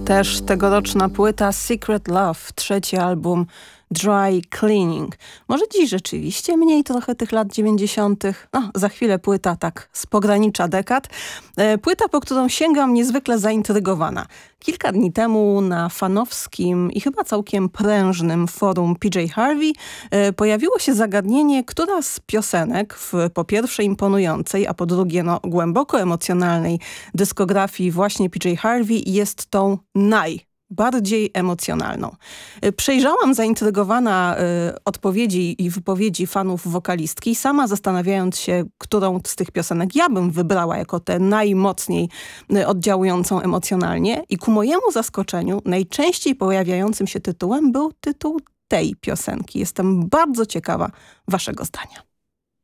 też tegoroczna płyta Secret Love, trzeci album Dry Cleaning. Może dziś rzeczywiście mniej trochę tych lat 90. No, za chwilę płyta tak z pogranicza dekad. Płyta, po którą sięgam niezwykle zaintrygowana. Kilka dni temu na fanowskim i chyba całkiem prężnym forum PJ Harvey pojawiło się zagadnienie, która z piosenek w po pierwsze imponującej, a po drugie głęboko emocjonalnej dyskografii właśnie PJ Harvey jest tą bardziej emocjonalną. Przejrzałam zaintrygowana odpowiedzi i wypowiedzi fanów wokalistki, sama zastanawiając się, którą z tych piosenek ja bym wybrała jako tę najmocniej oddziałującą emocjonalnie, i ku mojemu zaskoczeniu najczęściej pojawiającym się tytułem był tytuł tej piosenki. Jestem bardzo ciekawa waszego zdania.